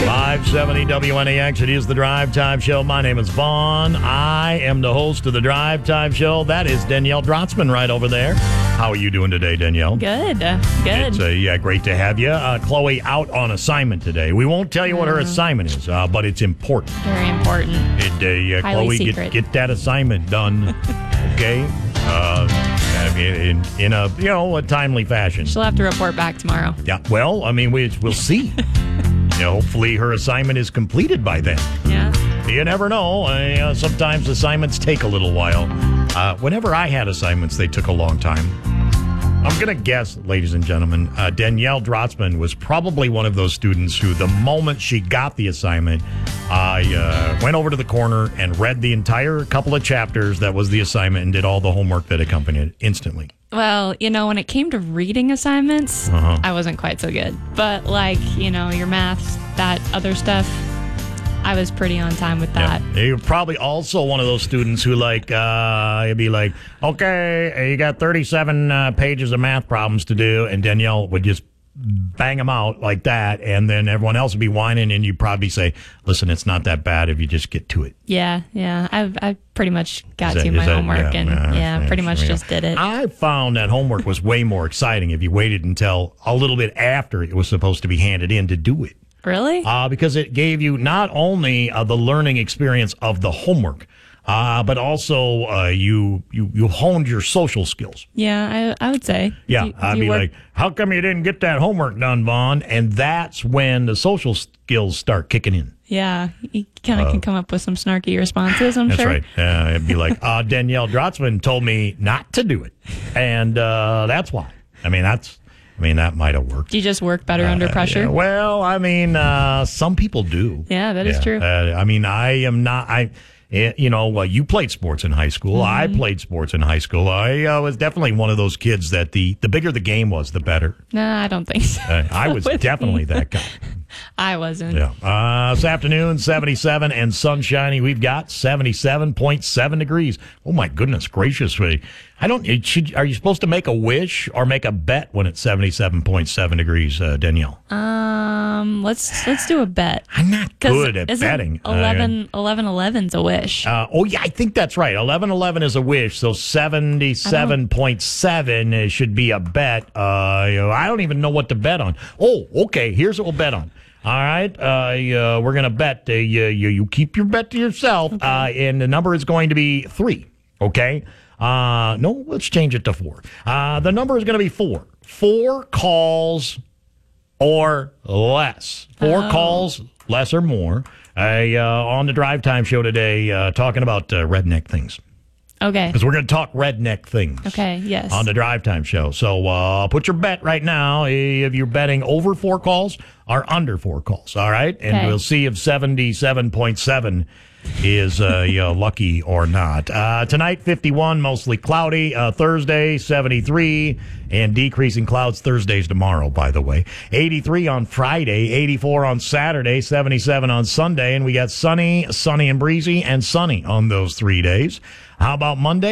570 WNAX. It is the Drive Time Show. My name is Vaughn. I am the host of the Drive Time Show. That is Danielle Drotzman right over there. How are you doing today, Danielle? Good. It's great to have you. Chloe out on assignment today. We won't tell you what her assignment is, but it's important. Very important. Chloe, get that assignment done, okay? In a timely fashion. She'll have to report back tomorrow. Yeah. Well, I mean, we'll see. Hopefully her assignment is completed by then. Yeah. You never know. Sometimes assignments take a little while. Whenever I had assignments, they took a long time. I'm going to guess, ladies and gentlemen, Danielle Drotzman was probably one of those students who, the moment she got the assignment, went over to the corner and read the entire couple of chapters that was the assignment and did all the homework that accompanied it instantly. Well, when it came to reading assignments, I wasn't quite so good. But, your math, that other stuff, I was pretty on time with that. Yeah. You're probably also one of those students who, you'd be like, okay, you got 37 pages of math problems to do, and Danielle would just bang them out like that, and then everyone else would be whining, and you'd probably say, listen, it's not that bad if you just get to it. Yeah. I pretty much got to my homework, pretty much just did it. I found that homework was way more exciting if you waited until a little bit after it was supposed to be handed in to do it. Really? Because it gave you not only the learning experience of the homework, but also you honed your social skills. Yeah, I would say. Yeah, I'd be like, how come you didn't get that homework done, Vaughn? And that's when the social skills start kicking in. Yeah, you kind of can come up with some snarky responses, I'm sure. That's right. It'd be like, Danielle Drotzman told me not to do it, and that's why. That might have worked. Do you just work better under pressure? Yeah. Well, some people do. Yeah, that is true. I am not. You played sports in high school. Mm-hmm. I played sports in high school. I was definitely one of those kids that the bigger the game was, the better. No, I don't think so. I was definitely that guy. I wasn't. Yeah. This afternoon, 77 and sunshiny. We've got 77.7 degrees. Oh, my goodness gracious. Are you supposed to make a wish or make a bet when it's 77.7 degrees, Danielle? Let's do a bet. I'm not good at betting. 11-11's a wish. Yeah, I think that's right. 11-11 is a wish, so 77.7 should be a bet. I don't even know what to bet on. Oh, okay, here's what we'll bet on. All right, we're going to bet. You keep your bet to yourself, okay. And the number is going to be 3, okay? No, let's change it to 4. The number is going to be 4. 4 calls or less. 4 calls, less or more. On the Drive Time Show today, talking about redneck things. Okay. Because we're going to talk redneck things. Okay, yes. On the Drive Time Show. So put your bet right now if you're betting over 4 calls or under 4 calls. All right? And we'll see if 77.7 is lucky or not. Tonight, 51, mostly cloudy. Thursday, 73, and decreasing clouds. Thursday's tomorrow, by the way. 83 on Friday, 84 on Saturday, 77 on Sunday, and we got sunny and breezy, and sunny on those 3 days. How about Monday?